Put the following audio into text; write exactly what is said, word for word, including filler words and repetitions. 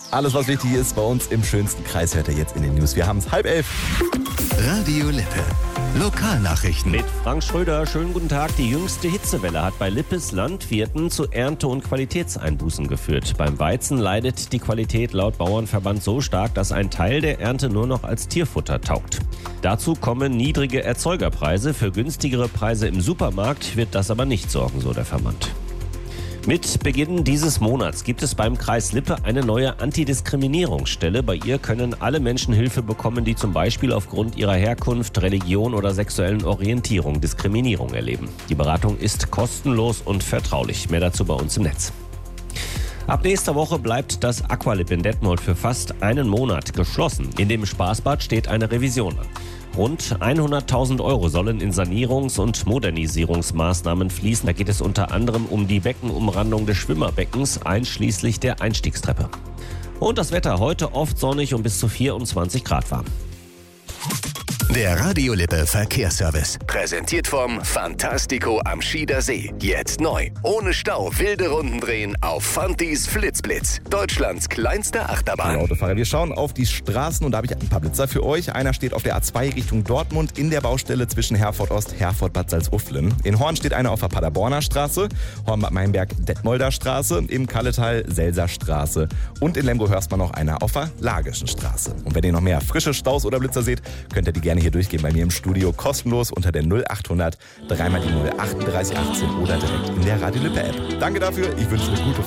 Alles, was wichtig ist bei uns im schönsten Kreis, hört ihr jetzt in den News. Wir haben es halb elf. Radio Lippe. Lokalnachrichten. Mit Frank Schröder, schönen guten Tag. Die jüngste Hitzewelle hat bei Lippes Landwirten zu Ernte- und Qualitätseinbußen geführt. Beim Weizen leidet die Qualität laut Bauernverband so stark, dass ein Teil der Ernte nur noch als Tierfutter taugt. Dazu kommen niedrige Erzeugerpreise. Für günstigere Preise im Supermarkt wird das aber nicht sorgen, so der Verband. Mit Beginn dieses Monats gibt es beim Kreis Lippe eine neue Antidiskriminierungsstelle. Bei ihr können alle Menschen Hilfe bekommen, die zum Beispiel aufgrund ihrer Herkunft, Religion oder sexuellen Orientierung Diskriminierung erleben. Die Beratung ist kostenlos und vertraulich. Mehr dazu bei uns im Netz. Ab nächster Woche bleibt das Aqualip in Detmold für fast einen Monat geschlossen. In dem Spaßbad steht eine Revision an. Rund hunderttausend Euro sollen in Sanierungs- und Modernisierungsmaßnahmen fließen. Da geht es unter anderem um die Beckenumrandung des Schwimmerbeckens, einschließlich der Einstiegstreppe. Und das Wetter heute oft sonnig und bis zu vierundzwanzig Grad warm. Der Radio Lippe Verkehrsservice. Präsentiert vom Fantastico am Schieder See. Jetzt neu. Ohne Stau wilde Runden drehen auf Fantis Flitzblitz. Deutschlands kleinste Achterbahn. Hallo Autofahrer, wir schauen auf die Straßen und da habe ich ein paar Blitzer für euch. Einer steht auf der A zwei Richtung Dortmund in der Baustelle zwischen Herford Ost, Herford Bad Salzuflen. In Horn steht einer auf der Paderborner Straße, Horn-Bad Meinberg Detmolder Straße, im Kalletal Selser Straße und in Lemgo Hörstmann noch einer auf der Lagischen Straße. Und wenn ihr noch mehr frische Staus oder Blitzer seht, könnt ihr die gerne hier durchgehen bei mir im Studio, kostenlos unter der null achthundert, dreimal die null achtunddreißig achtzehn oder direkt in der Radio Lippe App. Danke dafür, ich wünsche eine gute Fahrt.